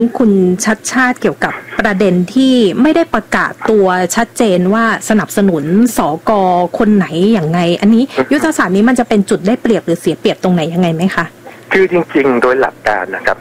คุณชัดชาติเกี่ยวกับประเด็นที่ไม่ได้ประกาศตัวชัดเจนว่าสนับสนุนสก.คนไหนอย่างไงอันนี้ยุทธศาสตร์นี้มันจะเป็นจุดได้เปรียบหรือเสียเปรียบตรงไหนยังไงไหมคะคือจริงๆโดยหลักการนะครับ